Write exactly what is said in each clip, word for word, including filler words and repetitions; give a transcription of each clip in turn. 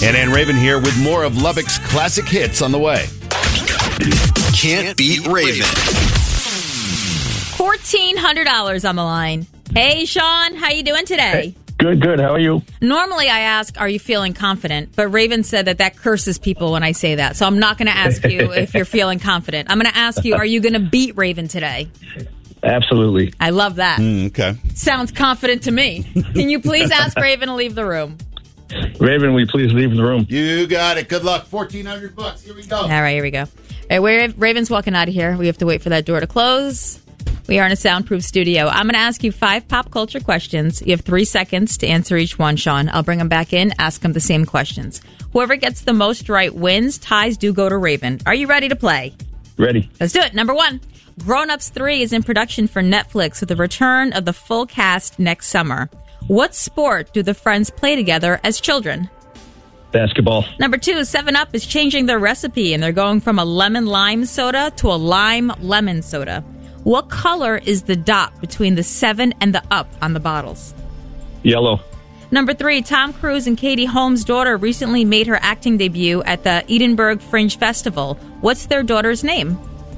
And Ann Raven here with more of Lubbock's classic hits on the way. Can't beat Raven. fourteen hundred dollars on the line. Hey, Sean, how you doing today? Hey, good, good. How are you? Normally I ask, are you feeling confident? But Raven said that that curses people when I say that. So I'm not going to ask you if you're feeling confident. I'm going to ask you, are you going to beat Raven today? Absolutely. I love that. Mm, okay. Sounds confident to me. Can you please ask Raven to leave the room? Raven, will you please leave the room? You got it. Good luck. fourteen hundred bucks. Here we go. All right, here we go. All right, we're, Raven's walking out of here. We have to wait for that door to close. We are in a soundproof studio. I'm going to ask you five pop culture questions. You have three seconds to answer each one, Sean. I'll bring them back in, ask them the same questions. Whoever gets the most right wins. Ties do go to Raven. Are you ready to play? Ready. Let's do it. Number one. Grown Ups three is in production for Netflix with the return of the full cast next summer. What sport do the friends play together as children? Basketball. Number two, seven up is changing their recipe, and they're going from a lemon lime soda to a lime lemon soda. What color is the dot between the seven and the up on the bottles? Yellow. Number three, Tom Cruise and Katie Holmes' daughter recently made her acting debut at the Edinburgh Fringe Festival. What's their daughter's name?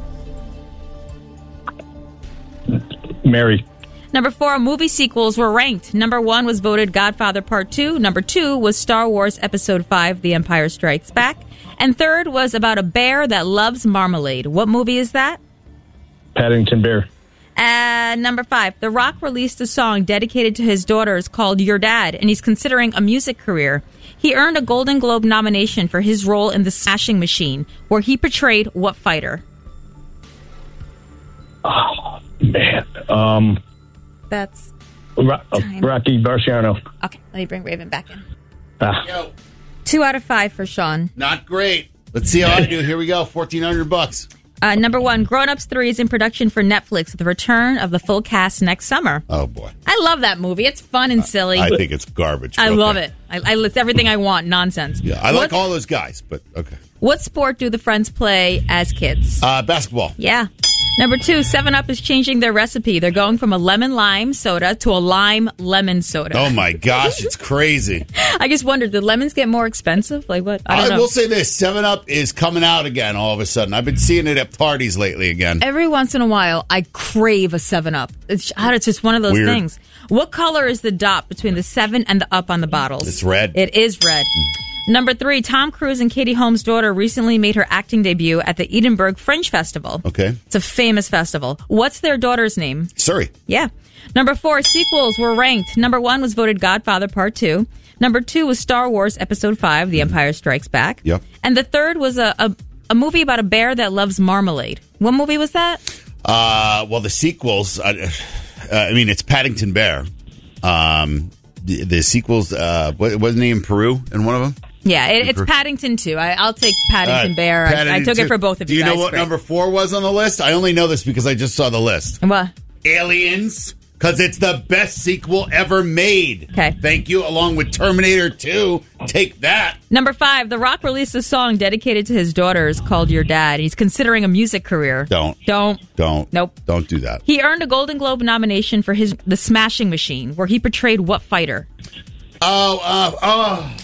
Mary. Number four, movie sequels were ranked. Number one was voted Godfather Part two. Number two was Star Wars Episode five, The Empire Strikes Back. And third was about a bear that loves marmalade. What movie is that? Paddington Bear. And number five, The Rock released a song dedicated to his daughters called Your Dad, and he's considering a music career. He earned a Golden Globe nomination for his role in The Smashing Machine, where he portrayed what fighter? Oh, man. Um... That's Ro- uh, Rocky Marciano. Okay, let me bring Raven back in. Ah. Yo, Two out of five for Sean. not great. Let's see how I do. Here we go. fourteen hundred bucks. Uh, number one, Grown Ups three is in production for Netflix with the return of the full cast next summer. Oh, boy. I love that movie. It's fun and silly. I think it's garbage. I Okay. love it. I, I, it's everything I want. Nonsense. Yeah, I like what, all those guys, but okay. What sport do the friends play as kids? Uh, basketball. Yeah. Number two, seven up is changing their recipe. They're going from a lemon lime soda to a lime lemon soda. Oh, my gosh. It's crazy. I just wondered, did lemons get more expensive? Like what? I don't I know. will say this. seven up is coming out again all of a sudden. I've been seeing it at parties lately again. Every once in a while, I crave a seven up. It's, it's just one of those Weird. things. What color is the dot between the seven and the up on the bottles? It's red. It is red. Number three, Tom Cruise and Katie Holmes' daughter recently made her acting debut at the Edinburgh Fringe Festival. Okay. It's a famous festival. What's their daughter's name? Surrey. Yeah. Number four, sequels were ranked. Number one was voted Godfather Part two. Number two was Star Wars Episode five, The Empire Strikes Back. Yep. And the third was a, a, a movie about a bear that loves marmalade. What movie was that? Uh, well, the sequels, uh, uh, I mean, it's Paddington Bear. Um, the, the sequels, uh, wasn't he in Peru in one of them? Yeah, it, it's Paddington two. I, I'll take Paddington Uh, Bear. I, I Paddington took two. it for both of Do you you guys. know what Great. number four was on the list? I only know this because I just saw the list. What? Aliens, because it's the best sequel ever made. Okay. Thank you, along with Terminator two. Take that. Number five, The Rock released a song dedicated to his daughters called Your Dad. He's considering a music career. Don't. Don't. Don't. Nope. Don't do that. He earned a Golden Globe nomination for his The Smashing Machine, where he portrayed what fighter? Oh, uh, oh.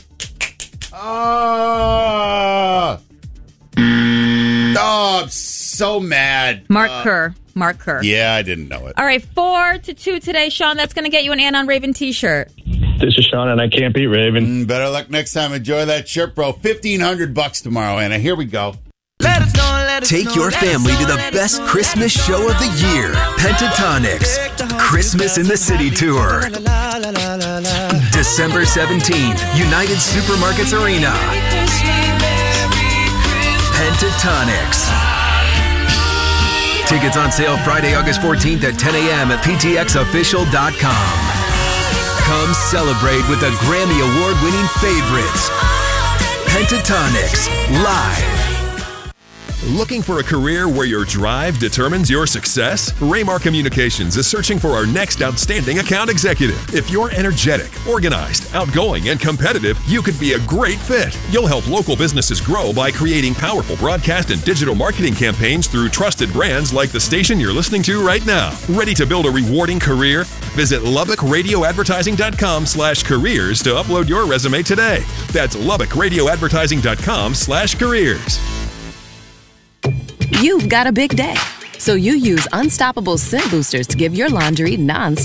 Oh. Oh, I'm so mad. Mark Uh, Kerr. Mark Kerr. Yeah, I didn't know it. All right, four to two today, Sean. That's going to get you an Ann on Raven t-shirt. This is Sean, and I can't beat Raven. Mm, better luck next time. Enjoy that shirt, bro. fifteen hundred bucks tomorrow, Anna. Here we go. Let us know, let us Take know, your let us family know, to the let us best know, Christmas let us show know. of the year, Pentatonics, Christmas in the City Tour. December seventeenth, United Supermarkets Arena. Pentatonics. Tickets on sale Friday, August fourteenth at ten a.m. at p t x official dot com. Come celebrate with the Grammy Award-winning favorites. Pentatonics, live. Looking for a career where your drive determines your success? Raymar Communications is searching for our next outstanding account executive. If you're energetic, organized, outgoing, and competitive, you could be a great fit. You'll help local businesses grow by creating powerful broadcast and digital marketing campaigns through trusted brands like the station you're listening to right now. Ready to build a rewarding career? Visit Lubbock Radio Advertising dot com slash careers to upload your resume today. That's Lubbock Radio Advertising dot com slash careers. You've got a big day, so you use Unstoppable Scent Boosters to give your laundry non